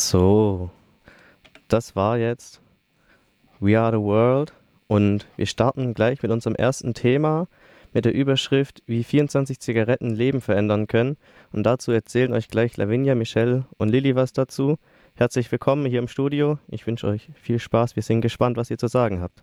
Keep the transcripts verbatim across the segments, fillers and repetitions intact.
So, das war jetzt We Are the World und wir starten gleich mit unserem ersten Thema mit der Überschrift Wie vierundzwanzig Zigaretten Leben verändern können, und dazu erzählen euch gleich Lavinia, Michelle und Lilly was dazu. Herzlich willkommen hier im Studio. Ich wünsche euch viel Spaß. Wir sind gespannt, was ihr zu sagen habt.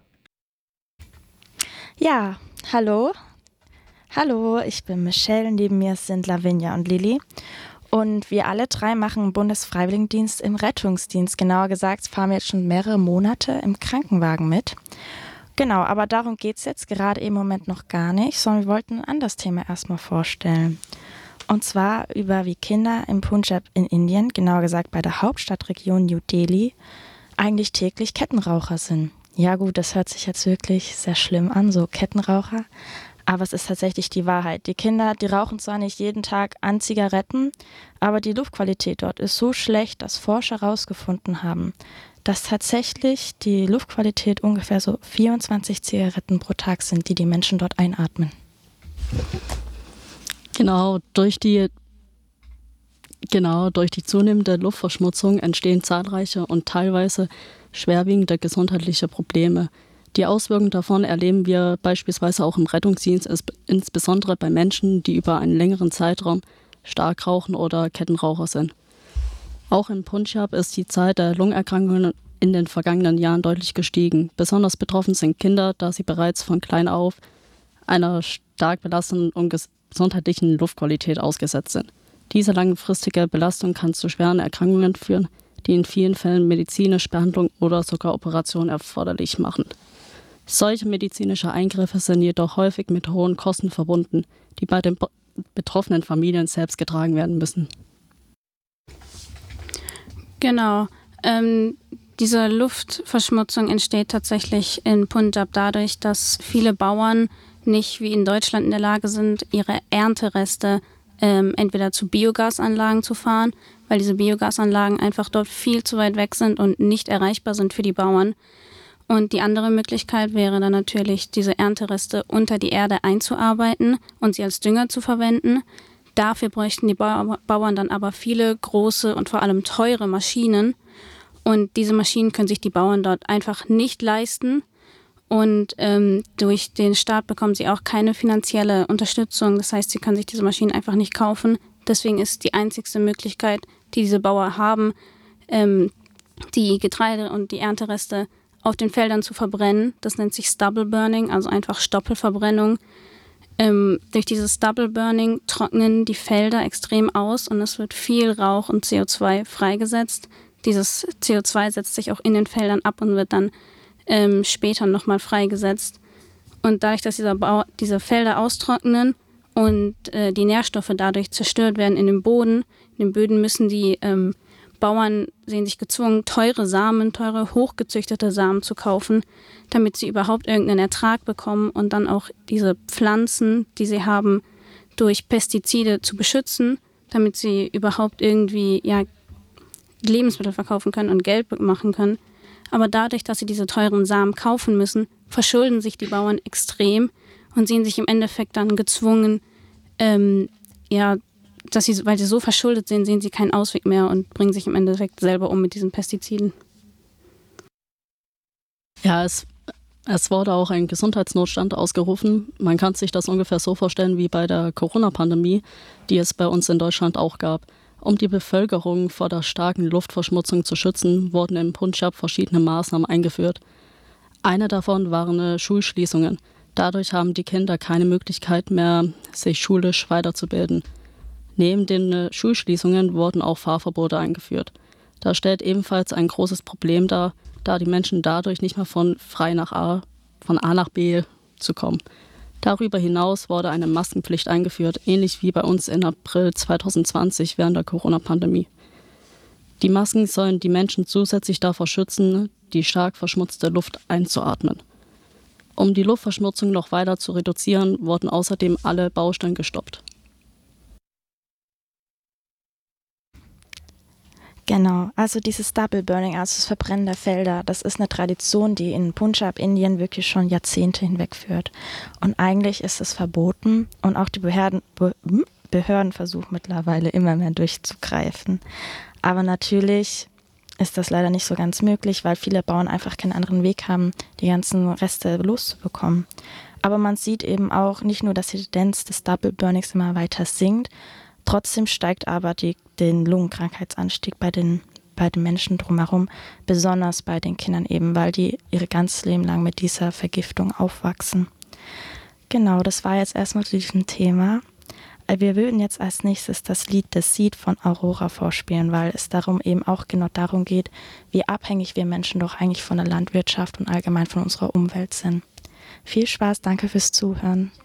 Ja, hallo. Hallo, ich bin Michelle. Neben mir sind Lavinia und Lilly. Und wir alle drei machen Bundesfreiwilligendienst im Rettungsdienst. Genauer gesagt fahren wir jetzt schon mehrere Monate im Krankenwagen mit. Genau, aber darum geht es jetzt gerade im Moment noch gar nicht, sondern wir wollten ein anderes Thema erstmal vorstellen. Und zwar über wie Kinder im Punjab in Indien, genauer gesagt bei der Hauptstadtregion New Delhi, eigentlich täglich Kettenraucher sind. Ja gut, das hört sich jetzt wirklich sehr schlimm an, so Kettenraucher. Aber es ist tatsächlich die Wahrheit. Die Kinder, die rauchen zwar nicht jeden Tag an Zigaretten, aber die Luftqualität dort ist so schlecht, dass Forscher herausgefunden haben, dass tatsächlich die Luftqualität ungefähr so vierundzwanzig Zigaretten pro Tag sind, die die Menschen dort einatmen. Genau, durch die, genau, durch die zunehmende Luftverschmutzung entstehen zahlreiche und teilweise schwerwiegende gesundheitliche Probleme. Die Auswirkungen davon erleben wir beispielsweise auch im Rettungsdienst, insbesondere bei Menschen, die über einen längeren Zeitraum stark rauchen oder Kettenraucher sind. Auch im Punjab ist die Zahl der Lungenerkrankungen in den vergangenen Jahren deutlich gestiegen. Besonders betroffen sind Kinder, da sie bereits von klein auf einer stark belastenden und gesundheitlichen Luftqualität ausgesetzt sind. Diese langfristige Belastung kann zu schweren Erkrankungen führen, die in vielen Fällen medizinische Behandlung oder sogar Operation erforderlich machen. Solche medizinische Eingriffe sind jedoch häufig mit hohen Kosten verbunden, die bei den betroffenen Familien selbst getragen werden müssen. Genau. Ähm, diese Luftverschmutzung entsteht tatsächlich in Punjab dadurch, dass viele Bauern nicht wie in Deutschland in der Lage sind, ihre Erntereste ähm, entweder zu Biogasanlagen zu fahren, weil diese Biogasanlagen einfach dort viel zu weit weg sind und nicht erreichbar sind für die Bauern. Und die andere Möglichkeit wäre dann natürlich, diese Erntereste unter die Erde einzuarbeiten und sie als Dünger zu verwenden. Dafür bräuchten die Bauern dann aber viele große und vor allem teure Maschinen. Und diese Maschinen können sich die Bauern dort einfach nicht leisten. Und ähm, durch den Staat bekommen sie auch keine finanzielle Unterstützung. Das heißt, sie können sich diese Maschinen einfach nicht kaufen. Deswegen ist die einzigste Möglichkeit, die diese Bauern haben, ähm, die Getreide und die Erntereste auf den Feldern zu verbrennen. Das nennt sich Stubble Burning, also einfach Stoppelverbrennung. Ähm, durch dieses Stubble Burning trocknen die Felder extrem aus und es wird viel Rauch und C O zwei freigesetzt. Dieses C O zwei setzt sich auch in den Feldern ab und wird dann ähm, später nochmal freigesetzt. Und dadurch, dass dieser Bau, diese Felder austrocknen und äh, die Nährstoffe dadurch zerstört werden in den Boden, in den Böden müssen die ähm, Bauern sehen sich gezwungen, teure Samen, teure hochgezüchtete Samen zu kaufen, damit sie überhaupt irgendeinen Ertrag bekommen und dann auch diese Pflanzen, die sie haben, durch Pestizide zu beschützen, damit sie überhaupt irgendwie ja, Lebensmittel verkaufen können und Geld machen können. Aber dadurch, dass sie diese teuren Samen kaufen müssen, verschulden sich die Bauern extrem und sehen sich im Endeffekt dann gezwungen, ähm, ja, dass sie, weil sie so verschuldet sind, sehen sie keinen Ausweg mehr und bringen sich im Endeffekt selber um mit diesen Pestiziden. Ja, es, es wurde auch ein Gesundheitsnotstand ausgerufen. Man kann sich das ungefähr so vorstellen wie bei der Corona-Pandemie, die es bei uns in Deutschland auch gab. Um die Bevölkerung vor der starken Luftverschmutzung zu schützen, wurden im Punjab verschiedene Maßnahmen eingeführt. Eine davon waren Schulschließungen. Dadurch haben die Kinder keine Möglichkeit mehr, sich schulisch weiterzubilden. Neben den Schulschließungen wurden auch Fahrverbote eingeführt. Das stellt ebenfalls ein großes Problem dar, da die Menschen dadurch nicht mehr von frei nach A, von A nach B zu kommen. Darüber hinaus wurde eine Maskenpflicht eingeführt, ähnlich wie bei uns in April zwanzig zwanzig während der Corona-Pandemie. Die Masken sollen die Menschen zusätzlich davor schützen, die stark verschmutzte Luft einzuatmen. Um die Luftverschmutzung noch weiter zu reduzieren, wurden außerdem alle Baustellen gestoppt. Genau, also dieses Double Burning, also das Verbrennen der Felder, das ist eine Tradition, die in Punjab, Indien wirklich schon Jahrzehnte hinweg führt. Und eigentlich ist es verboten und auch die Behörden, Be- Behörden versuchen mittlerweile immer mehr durchzugreifen. Aber natürlich ist das leider nicht so ganz möglich, weil viele Bauern einfach keinen anderen Weg haben, die ganzen Reste loszubekommen. Aber man sieht eben auch nicht nur, dass die Tendenz des Double Burnings immer weiter sinkt, trotzdem steigt aber die, den Lungenkrankheitsanstieg bei den, bei den Menschen drumherum, besonders bei den Kindern eben, weil die ihr ganzes Leben lang mit dieser Vergiftung aufwachsen. Genau, das war jetzt erstmal zu diesem Thema. Wir würden jetzt als nächstes das Lied The Seed von Aurora vorspielen, weil es darum eben auch genau darum geht, wie abhängig wir Menschen doch eigentlich von der Landwirtschaft und allgemein von unserer Umwelt sind. Viel Spaß, danke fürs Zuhören.